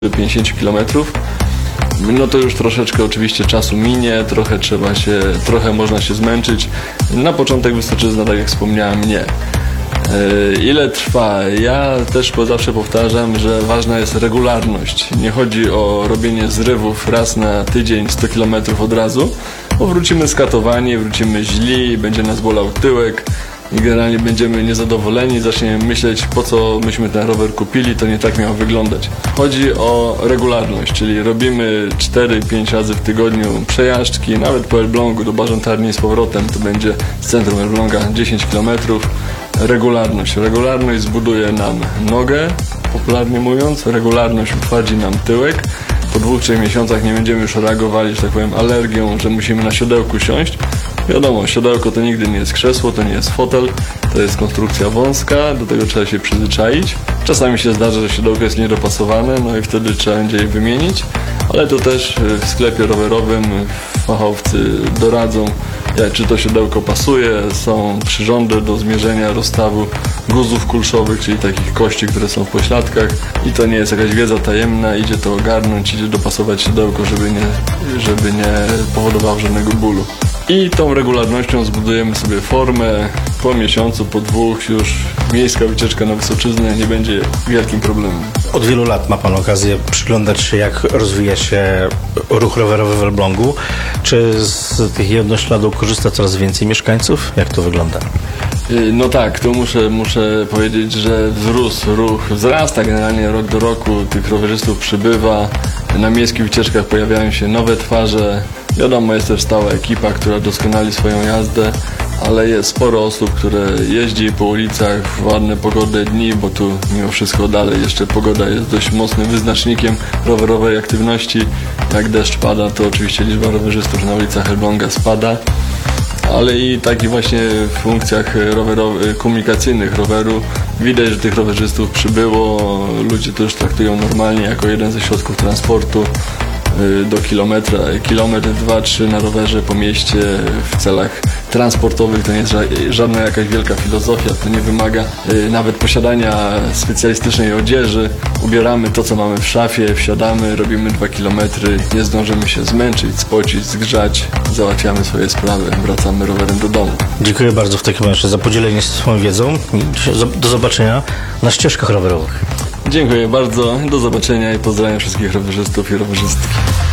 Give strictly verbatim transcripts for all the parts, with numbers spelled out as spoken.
pięćdziesiąt kilometrów. No to już troszeczkę oczywiście czasu minie, trochę trzeba się, trochę można się zmęczyć. Na początek Wysoczyzna, tak jak wspomniałem, nie. Yy, ile trwa? Ja też zawsze powtarzam, że ważna jest regularność. Nie chodzi o robienie zrywów raz na tydzień sto kilometrów od razu, bo wrócimy skatowani, wrócimy źli, będzie nas bolał tyłek i generalnie będziemy niezadowoleni, zaczniemy myśleć, po co myśmy ten rower kupili, to nie tak miało wyglądać. Chodzi o regularność, czyli robimy cztery pięć razy w tygodniu przejażdżki, nawet po Elblągu do Barzątarni i z powrotem, to będzie z centrum Elbląga dziesięć kilometrów. Regularność. Regularność zbuduje nam nogę, popularnie mówiąc, regularność utwardzi nam tyłek. Po dwóch, trzech miesiącach nie będziemy już reagowali, że tak powiem, alergią, że musimy na siodełku siąść. Wiadomo, siodełko to nigdy nie jest krzesło, to nie jest fotel, to jest konstrukcja wąska, do tego trzeba się przyzwyczaić. Czasami się zdarza, że siodełko jest niedopasowane, no i wtedy trzeba będzie je wymienić, ale to też w sklepie rowerowym fachowcy doradzą, jak, czy to siodełko pasuje. Są przyrządy do zmierzenia rozstawu guzów kulszowych, czyli takich kości, które są w pośladkach, i to nie jest jakaś wiedza tajemna, idzie to ogarnąć, idzie dopasować siodełko, żeby nie, żeby nie powodowało żadnego bólu. I tą regularnością zbudujemy sobie formę. Po miesiącu, po dwóch już miejska wycieczka na Wysoczyznę nie będzie wielkim problemem. Od wielu lat ma Pan okazję przyglądać się, jak rozwija się ruch rowerowy w Elblągu. Czy z tych jednośladów korzysta coraz więcej mieszkańców? Jak to wygląda? No tak, tu muszę, muszę powiedzieć, że wzrósł ruch, wzrasta generalnie rok do roku, tych rowerzystów przybywa. Na miejskich wycieczkach pojawiają się nowe twarze. Wiadomo, jest też stała ekipa, która doskonali swoją jazdę, ale jest sporo osób, które jeździ po ulicach w ładne, pogodne dni, bo tu mimo wszystko dalej jeszcze pogoda jest dość mocnym wyznacznikiem rowerowej aktywności. Jak deszcz pada, to oczywiście liczba rowerzystów na ulicach Elbląga spada, ale i takich właśnie w funkcjach rowerowych, komunikacyjnych roweru widać, że tych rowerzystów przybyło. Ludzie to już traktują normalnie jako jeden ze środków transportu do kilometra, kilometr, dwa, trzy na rowerze po mieście w celach transportowych. To nie jest żadna jakaś wielka filozofia, to nie wymaga nawet posiadania specjalistycznej odzieży. Ubieramy to, co mamy w szafie, wsiadamy, robimy dwa kilometry, nie zdążymy się zmęczyć, spocić, zgrzać, załatwiamy swoje sprawy, wracamy rowerem do domu. Dziękuję bardzo w takim razie za podzielenie się swoją wiedzą. Do zobaczenia na ścieżkach rowerowych. Dziękuję bardzo, do zobaczenia i pozdrawiam wszystkich rowerzystów i rowerzystki.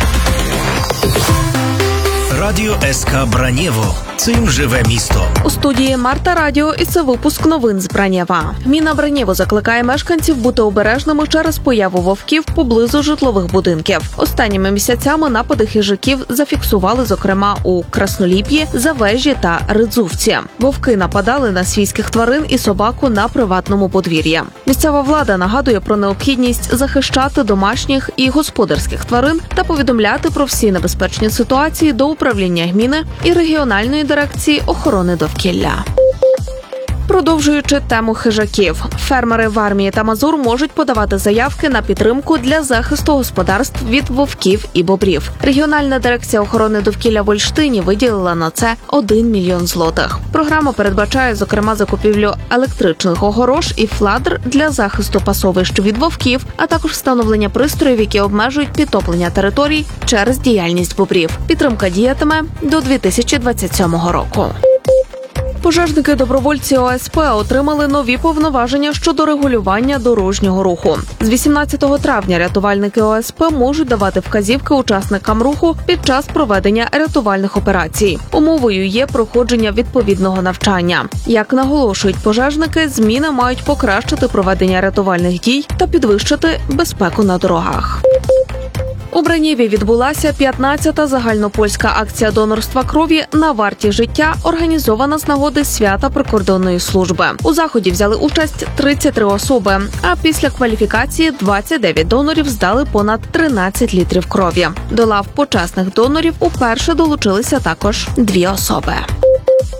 Радіо СК Бранєво. Цим живе місто. У студії Марта Радіо, і це випуск новин з Бранєва. Гміна Бранєво закликає мешканців бути обережними через появу вовків поблизу житлових будинків. Останніми місяцями напади хижаків зафіксували, зокрема, у Красноліп'ї, Завежі та Ридзувці. Вовки нападали на свійських тварин і собаку на приватному подвір'ї. Місцева влада нагадує про необхідність захищати домашніх і господарських тварин та повідомляти про всі небезпечні ситуації до управління гміни і регіональної дирекції охорони довкілля. Продовжуючи тему хижаків, фермери в Армії та Мазур можуть подавати заявки на підтримку для захисту господарств від вовків і бобрів. Регіональна дирекція охорони довкілля в Ольштині виділила на це один мільйон злотих. Програма передбачає, зокрема, закупівлю електричних огорож і фладр для захисту пасовищ від вовків, а також встановлення пристроїв, які обмежують підтоплення територій через діяльність бобрів. Підтримка діятиме до дві тисячі двадцять сьомого року. Пожежники-добровольці О С П отримали нові повноваження щодо регулювання дорожнього руху. З вісімнадцятого травня рятувальники О С П можуть давати вказівки учасникам руху під час проведення рятувальних операцій. Умовою є проходження відповідного навчання. Як наголошують пожежники, зміни мають покращити проведення рятувальних дій та підвищити безпеку на дорогах. У Бранєві відбулася п'ятнадцята загальнопольська акція донорства крові на варті життя, організована з нагоди свята прикордонної служби. У заході взяли участь тридцять три особи, а після кваліфікації двадцять дев'ять донорів здали понад тринадцять літрів крові. До лав почесних донорів уперше долучилися також дві особи.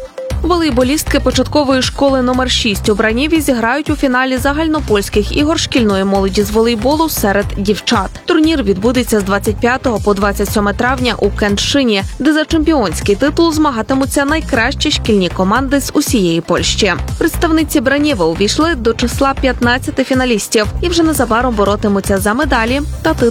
Волейболістки початкової школи номер шість у Бранєві зіграють у фіналі загальнопольських ігор шкільної молоді з волейболу серед дівчат. Турнір відбудеться з двадцять п'ятого по двадцять сьоме травня у Кентшині, де за чемпіонський титул змагатимуться найкращі шкільні команди з усієї Польщі. Представниці Бранєва увійшли до числа п'ятнадцяти фіналістів і вже незабаром боротимуться за медалі та титул.